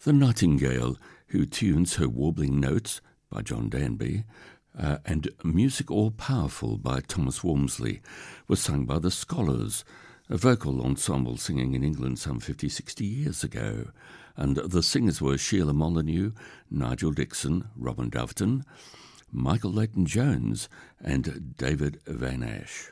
The Nightingale, who tunes her warbling notes, by John Danby, and Music All Powerful by Thomas Walmsley, was sung by the Scholars, a vocal ensemble singing in England some 50-60 years ago. And the singers were Sheila Molyneux, Nigel Dixon, Robin Doveton, Michael Leighton-Jones and David Van Ash.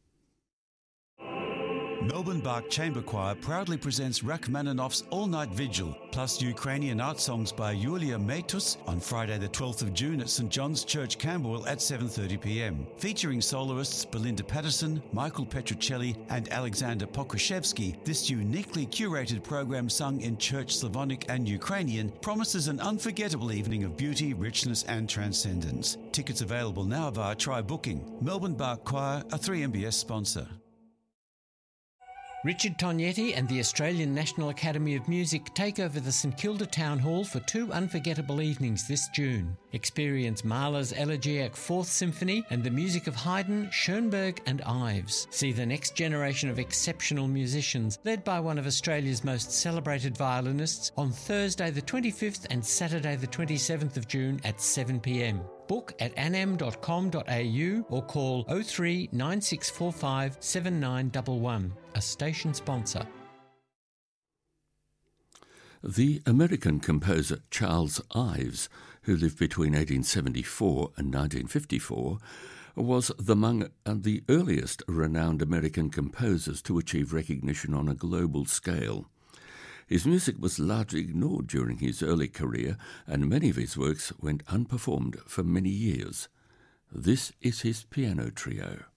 Melbourne Bach Chamber Choir proudly presents Rachmaninoff's All-Night Vigil, plus Ukrainian art songs by Yulia Meitus on Friday the 12th of June at St John's Church, Camberwell at 7:30pm. Featuring soloists Belinda Patterson, Michael Petruccelli and Alexander Pokryshevsky, this uniquely curated program sung in Church Slavonic and Ukrainian promises an unforgettable evening of beauty, richness and transcendence. Tickets available now via Try Booking. Melbourne Bach Choir, a 3MBS sponsor. Richard Tognetti and the Australian National Academy of Music take over the St Kilda Town Hall for 2 unforgettable evenings this June. Experience Mahler's Elegiac Fourth Symphony and the music of Haydn, Schoenberg and Ives. See the next generation of exceptional musicians led by one of Australia's most celebrated violinists on Thursday the 25th and Saturday the 27th of June at 7pm. Book at anam.com.au or call 03 9645 7911, a station sponsor. The American composer Charles Ives, who lived between 1874 and 1954, was among the earliest renowned American composers to achieve recognition on a global scale. His music was largely ignored during his early career, and many of his works went unperformed for many years. This is his piano trio.